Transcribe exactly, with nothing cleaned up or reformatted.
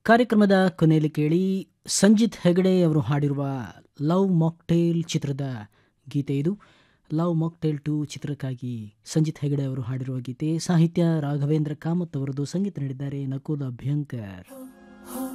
ಕಾರ್ಯಕ್ರಮದ ಕೊನೆಯಲ್ಲಿ ಕೇಳಿ ಸಂಜಿತ್ ಹೆಗಡೆ ಅವರು ಹಾಡಿರುವ ಲವ್ ಮಾಕ್ಟೇಲ್ ಚಿತ್ರದ ಗೀತೆ ಇದು. ಲವ್ ಮಾಕ್ಟೇಲ್ ಟು ಚಿತ್ರಕ್ಕಾಗಿ ಸಂಜಿತ್ ಹೆಗಡೆ ಅವರು ಹಾಡಿರುವ ಗೀತೆ. ಸಾಹಿತ್ಯ ರಾಘವೇಂದ್ರ ಕಾಮತ್ ಅವರದು, ಸಂಗೀತ ನೀಡಿದ್ದಾರೆ ನಕುಲ್ ಅಭ್ಯಂಕರ್.